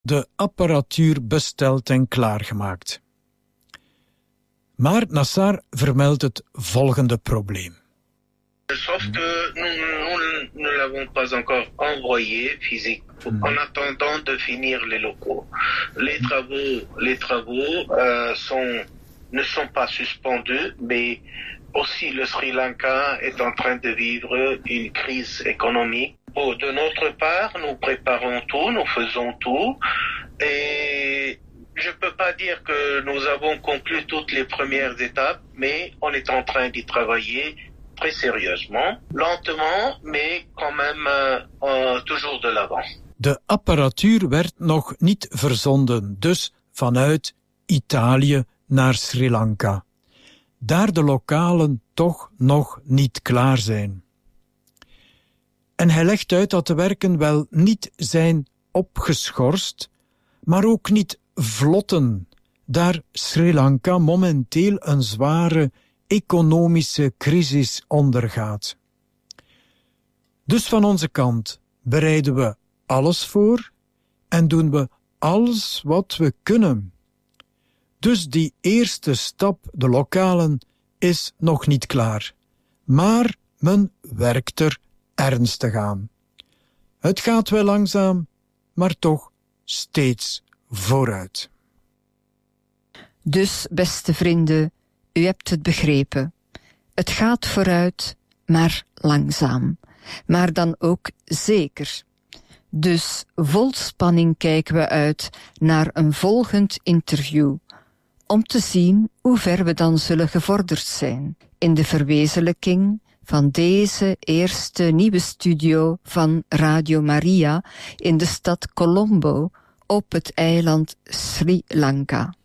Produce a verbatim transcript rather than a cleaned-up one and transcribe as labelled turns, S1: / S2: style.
S1: de apparatuur besteld en klaargemaakt. Maar Nassar vermeldt het volgende probleem.
S2: Sauf que nous, nous ne l'avons pas encore envoyé physique mmh. en attendant de finir les locaux. Les travaux, les travaux euh, sont, ne sont pas suspendus, mais aussi le Sri Lanka est en train de vivre une crise économique. Bon, de notre part, nous préparons tout, nous faisons tout, et je ne peux pas dire que nous avons conclu toutes les premières étapes, mais on est en train d'y travailler très sérieusement, lentement, mais quand même euh, euh, toujours de l'avant.
S1: De apparatuur werd nog niet verzonden, dus vanuit Italië naar Sri Lanka. Daar de lokalen toch nog niet klaar zijn. En hij legt uit dat de werken wel niet zijn opgeschorst, maar ook niet vlotten, daar Sri Lanka momenteel een zware economische crisis ondergaat. Dus van onze kant bereiden we alles voor en doen we alles wat we kunnen. Dus die eerste stap, de lokalen, is nog niet klaar. Maar men werkt er ernstig aan. Het gaat wel langzaam, maar toch steeds vooruit.
S3: Dus, beste vrienden, u hebt het begrepen. Het gaat vooruit, maar langzaam. Maar dan ook zeker. Dus vol spanning kijken we uit naar een volgend interview, om te zien hoe ver we dan zullen gevorderd zijn in de verwezenlijking van deze eerste nieuwe studio van Radio Maria in de stad Colombo op het eiland Sri Lanka.